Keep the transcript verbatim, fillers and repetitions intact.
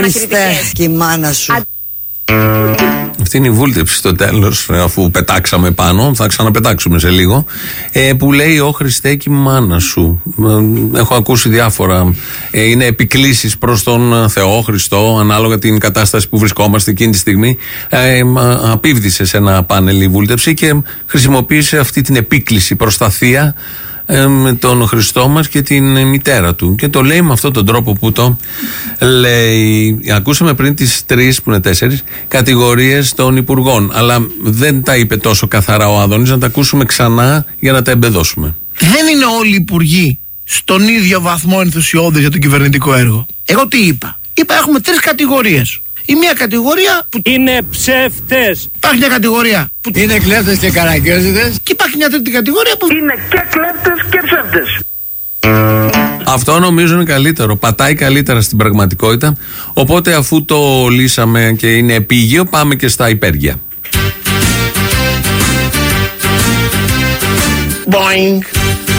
Χριστέ και η μάνα σου. Αυτή είναι η βούλτεψη στο τέλος, αφού πετάξαμε πάνω, θα ξαναπετάξουμε σε λίγο, ε, που λέει «Ω Χριστέ και η μάνα σου». Έχω ακούσει διάφορα, ε, είναι επικλήσεις προς τον Θεό, Χριστό, ανάλογα την κατάσταση που βρισκόμαστε εκείνη τη στιγμή. Ε, απίβδησε σε ένα πάνελ η βούλτεψη και χρησιμοποίησε αυτή την επίκληση προς τα θεία, με τον Χριστό μας και την μητέρα του, και το λέει με αυτόν τον τρόπο που το λέει. Ακούσαμε πριν τις τρεις, που είναι τέσσερις, κατηγορίες των υπουργών, αλλά δεν τα είπε τόσο καθαρά ο Άδωνης. Να τα ακούσουμε ξανά για να τα εμπεδώσουμε. Δεν είναι όλοι οι υπουργοί στον ίδιο βαθμό ενθουσιώδες για το κυβερνητικό έργο. Εγώ τι είπα? Είπα έχουμε τρεις κατηγορίες. Η μία κατηγορία που είναι ψεύτες. Υπάρχει μια κατηγορία που είναι κλέφτες και καραγκιόζηδες. Και υπάρχει μια τρίτη κατηγορία που είναι και κλέφτες και ψεύτες. Αυτό νομίζω είναι καλύτερο. Πατάει καλύτερα στην πραγματικότητα. Οπότε αφού το λύσαμε και είναι επίγειο, πάμε και στα υπέργεια. Boing.